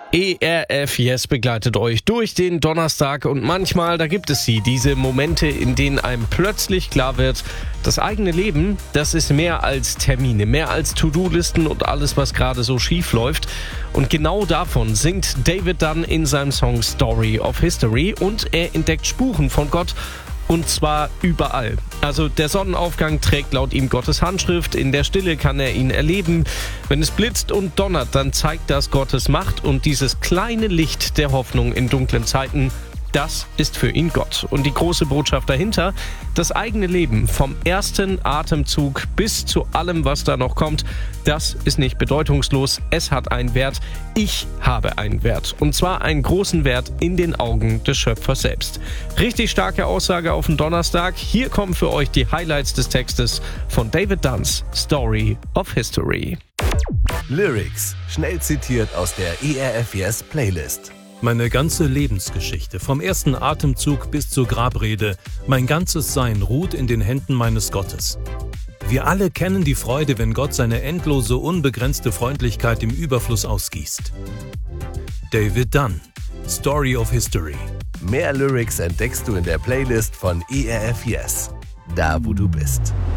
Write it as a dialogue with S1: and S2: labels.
S1: ERF Yes begleitet euch durch den Donnerstag und manchmal, da gibt es diese Momente, in denen einem plötzlich klar wird, das eigene Leben, das ist mehr als Termine, mehr als To-Do-Listen und alles, was gerade so schief läuft. Und genau davon singt David Dunn in seinem Song Story of History und er entdeckt Spuren von Gott. Und zwar überall. Also der Sonnenaufgang trägt laut ihm Gottes Handschrift, in der Stille kann er ihn erleben. Wenn es blitzt und donnert, dann zeigt das Gottes Macht und dieses kleine Licht der Hoffnung in dunklen Zeiten, das ist für ihn Gott. Und die große Botschaft dahinter, das eigene Leben vom ersten Atemzug bis zu allem, was da noch kommt, das ist nicht bedeutungslos, es hat einen Wert. Ich habe einen Wert. Und zwar einen großen Wert in den Augen des Schöpfers selbst. Richtig starke Aussage auf den Donnerstag. Hier kommen für euch die Highlights des Textes von David Dunns Story of History.
S2: Lyrics, schnell zitiert aus der ERF Yes Playlist.
S3: Meine ganze Lebensgeschichte, vom ersten Atemzug bis zur Grabrede, mein ganzes Sein ruht in den Händen meines Gottes. Wir alle kennen die Freude, wenn Gott seine endlose, unbegrenzte Freundlichkeit im Überfluss ausgießt. David Dunn, Story of History.
S2: Mehr Lyrics entdeckst du in der Playlist von ERF Yes, da wo du bist.